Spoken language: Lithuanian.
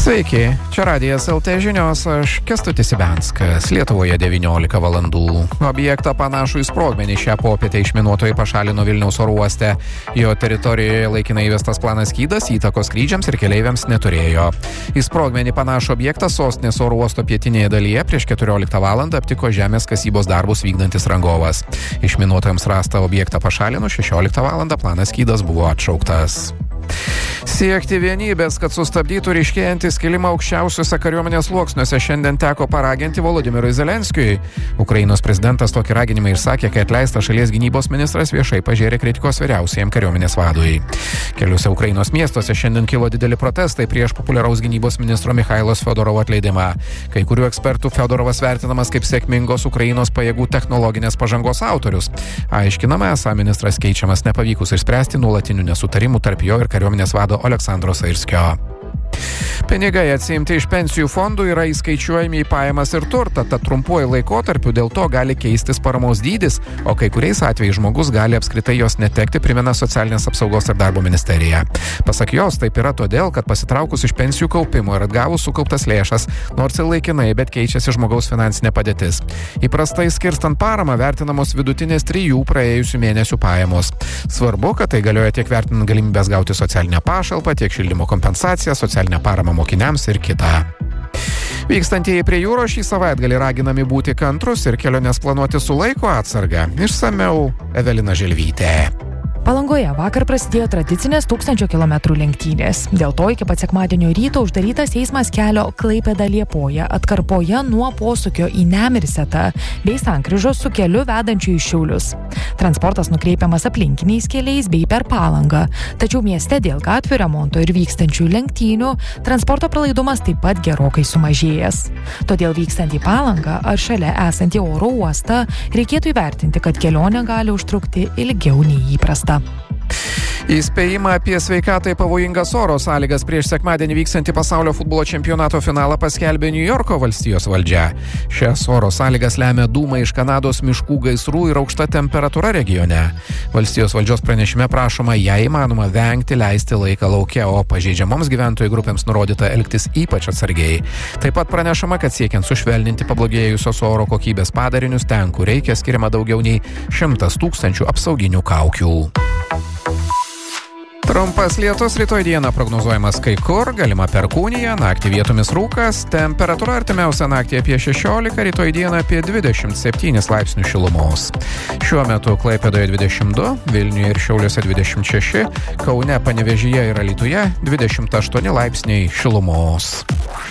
Sveiki, čia Radijas LT žinios, aš Kęstutis Ibenskas. Lietuvoje 19 valandų. Objektą panašų į sprogmenį šią popietę išminuotojai pašalino Vilniaus oro uoste. Jo teritorijoje laikinai įvestas planas skydas įtakos skrydžiams ir keleiviams neturėjo. Į sprogmenį panašų objektą sostinės oro uosto pietinėje dalyje prieš 14 valandą aptiko žemės kasybos darbus vykdantis rangovas. Išminuotojams rastą objektą pašalino 16 valandą, planas skydas buvo atšauktas. Siekti vienybės, kad sustabdytų ryškėjantį skilimą aukščiausiuose kariuomenės sluoksniuose, šiandien teko paraginti Volodymyrui Zelenskiui. Ukrainos prezidentas tokį raginimą išsakė, kai atleistas šalies gynybos ministras viešai pažėrė kritikos vyriausiajam kariuomenės vadui. Keliuose Ukrainos miestuose šiandien kilo dideli protestai prieš populiaraus gynybos ministro Michailos Fiodorovo atleidimą. Kai kurių ekspertų Fiodorovas vertinamas kaip sėkmingos Ukrainos pajėgų technologinės pažangos autorius. Aiškinama, esą ministras keičiamas nepavykus išspręsti nuolatinių nesutarimų tarp jo ir kariuomenės vado Aleksandro Sairskio. Pinigai atsiimti iš pensijų fondų yra įskaičiuojami į pajamas ir turtą, tad trumpuoju laikotarpiu dėl to gali keistis paramos dydis, o kai kuriais atvejais žmogus gali apskritai jos netekti, primena Socialinės apsaugos ir darbo ministerija. Pasak jos, taip yra todėl, kad pasitraukus iš pensijų kaupimo ir atgavus sukauptas lėšas, nors ir laikinai, bet keičiasi žmogaus finansinė padėtis. Įprastai skirstant paramą vertinamos vidutinės 3 praėjusių mėnesių pajamos. Svarbu, kad tai galioja tiek vertinant galimybės gauti socialinę pašalpą, tiek šildymo kompensaciją, socialinę paramą mokiniams ir kitą. Vykstantieji prie jūros šį savaitgalį raginami būti kantrus ir keliones planuoti su laiko atsarga. Išsamiau Evelina Želvytė. Palangoje vakar prasidėjo tradicinės 1000 km lenktynės. Dėl to iki pat sekmadienio ryto uždarytas eismas kelio Klaipėda-Liepoja atkarpoje nuo posūkio į Nemirsetą bei sankryžos su keliu vedančiu į Šiaulius. Transportas nukreipiamas aplinkiniais keliais bei per Palangą. Tačiau mieste dėl gatvių remonto ir vykstančių lenktynių transporto pralaidumas taip pat gerokai sumažėjęs. Todėl vykstant į Palangą ar šalia esantį oro uostą reikėtų įvertinti, kad kelionė gali užtrukti ilgiau nei įprasta. Įspėjimą apie sveikatai pavojingas oro sąlygas prieš sekmadienį vyksantį pasaulio futbolo čempionato finalą paskelbė New Yorko valstijos valdžia. Šias oro sąlygas lemia dūmai iš Kanados miškų gaisrų ir aukšta temperatūra regione. Valstijos valdžios pranešime prašoma, jei įmanoma vengti leisti laiką lauke, o pažeidžiamoms gyventojų grupėms nurodyta elgtis ypač atsargiai. Taip pat pranešama, kad siekiant sušvelninti pablogėjusios oro kokybės padarinius, ten, kur reikia, skiriama daugiau nei 100 000 apsauginių kaukių. Trumpas lietus rytoj dieną prognozuojamas kai kur, galima perkūnija, naktį vietomis rūkas, temperatūra artimiausią naktį apie 16, rytoj dieną apie 27 laipsnių šilumos. Šiuo metu Klaipėdoje 22, Vilniuje ir Šiauliuose 26, Kaune, Panevėžyje ir Alytuje 28 laipsniai šilumos.